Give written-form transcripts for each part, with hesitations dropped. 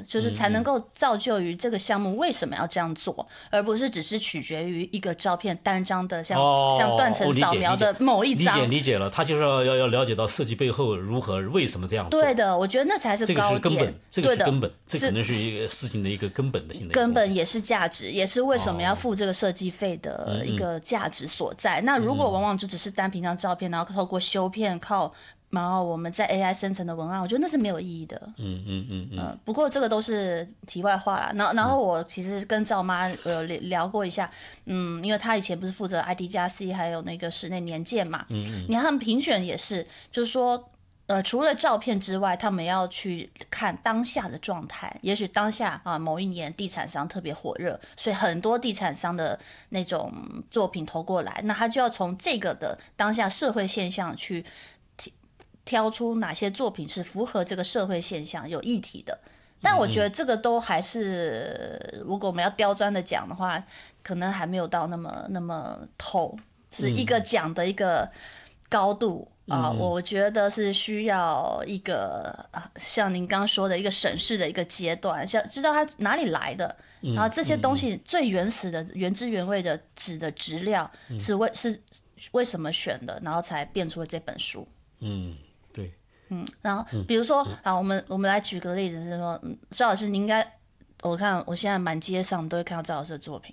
就是才能够造就于这个项目为什么要这样做，而不是只是取决于一个照片单张的像断层扫描的某一张。 理解了，他就是要了解到设计背后如何为什么这样做。 对的，我觉得那才是高点， 这个是根本，这可能是一个事情的一个根本的性的根本也是价值，也是为什么要付这个设计费的一个价值所在。那如果往往就只是单凭张照片，然后透过修片然后我们在 AI 生成的文案，我觉得那是没有意义的。不过这个都是题外话啦。然后我其实跟赵妈有聊过一下，因为她以前不是负责 IDC 还有那个室内年鉴嘛，你看他们评选也是，就是说。除了照片之外，他们要去看当下的状态。也许当下某一年地产商特别火热，所以很多地产商的那种作品投过来，那他就要从这个的当下社会现象去挑出哪些作品是符合这个社会现象有议题的。但我觉得这个都还是，如果我们要刁钻的讲的话，可能还没有到那么透，是一个讲的一个高度。我觉得是需要一个像您刚刚说的一个审视的一个阶段，知道它哪里来的，然后这些东西最原始的、原汁原味的纸的质料是为什么选的，然后才变出了这本书。 对， 然后比如说我们来举个例子，是说赵老师，你应该我看我现在满街上都会看到赵老师的作品。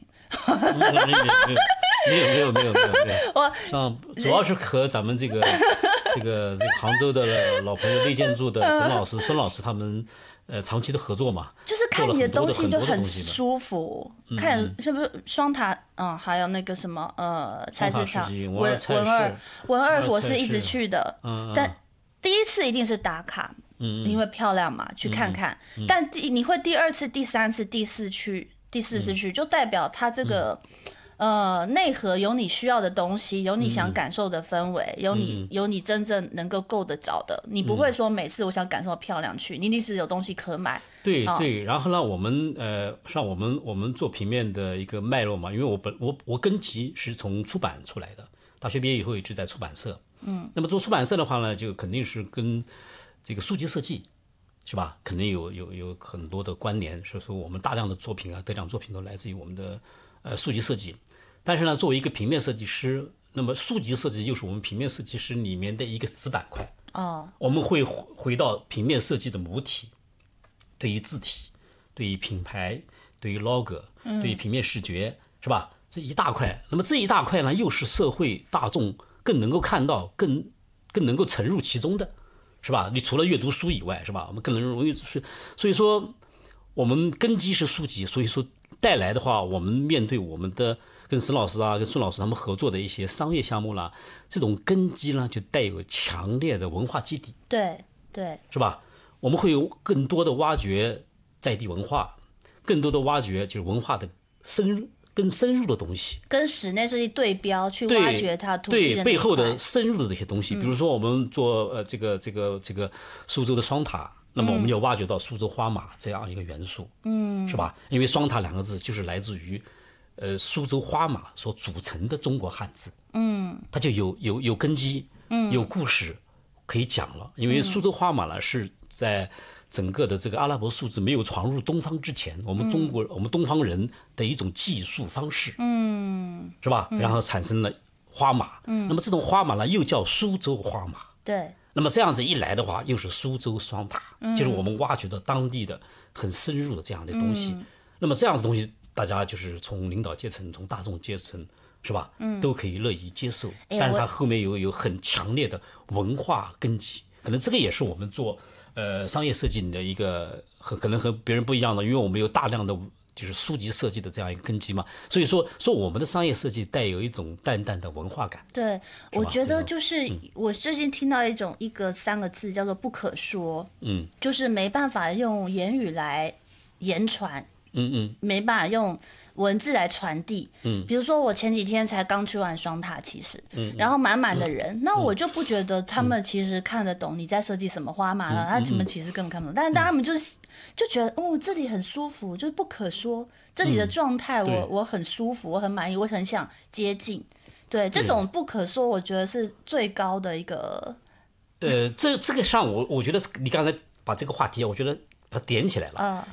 没有，主要是和咱们这个杭州的老朋友内建筑的沈老师、孙老师他们长期的合作嘛， 就是看你的东西就很舒服，看是不是双塔还有那个什么菜市场文二我是一直去的，但第一次一定是打卡，因为漂亮嘛，去看看，但你会第二次、第三次、第四次去，就代表它这个。内核有你需要的东西，有你想感受的氛围，有你真正能够够得着的。你不会说每次我想感受漂亮去，你一直有东西可买。 对，然后呢，我们做平面的一个脉络嘛，因为我根基是从出版出来的，大学毕业以后一直在出版社。那么做出版社的话呢，就肯定是跟这个书籍设计。是吧？肯定有很多的关联，所以说我们大量的作品得奖作品都来自于我们的书籍设计。但是呢，作为一个平面设计师，那么书籍设计又是我们平面设计师里面的一个子板块。我们会回到平面设计的母体，对于字体，对于品牌，对于 logo，对于平面视觉，是吧？这一大块。那么这一大块呢，又是社会大众更能够看到、更能够沉入其中的。是吧？你除了阅读书以外，是吧？我们更容易是，所以说我们根基是书籍，所以说带来的话，我们面对我们的跟沈老师跟孙老师他们合作的一些商业项目啦，这种根基呢，就带有强烈的文化基底。 对， 是吧？我们会有更多的挖掘在地文化，更多的挖掘就是文化的更深入的东西， 跟室内设计对标，去挖掘它土地的对背后的深入的这些东西。比如说我们做这个苏州的双塔，那么我们要挖掘到苏州花马这样一个元素，是吧？因为双塔两个字就是来自于苏州花马所组成的中国汉字，它就有根基，有故事可以讲了。因为苏州花马呢是在整个的这个阿拉伯数字没有传入东方之前，我们东方人的一种计数方式，是吧？然后产生了花马，那么这种花马呢又叫苏州花马， 对。 那么这样子一来的话，又是苏州双塔，就是我们挖掘到当地的很深入的这样的东西。那么这样子东西，大家就是从领导阶层、从大众阶层，是吧？都可以乐意接受。但是它后面有很强烈的文化根基，可能这个也是我们做商业设计的一个可能和别人不一样的，因为我们有大量的就是书籍设计的这样一个根基嘛，所以说我们的商业设计带有一种淡淡的文化感。 对，我觉得就是我最近听到一个3个字叫做不可说，就是没办法用言语来言传，没办法用文字来传递。比如说我前几天才刚去完双塔，其实，然后满满的人，那我就不觉得他们其实看得懂你在设计什么花马了，他们其实根本看不懂，但是他们就觉得这里很舒服，就是不可说，这里的状态我很舒服，我很满意，我很想接近。对，这种不可说，我觉得是最高的一个。 这个上我觉得你刚才把这个话题，我觉得把它点起来了。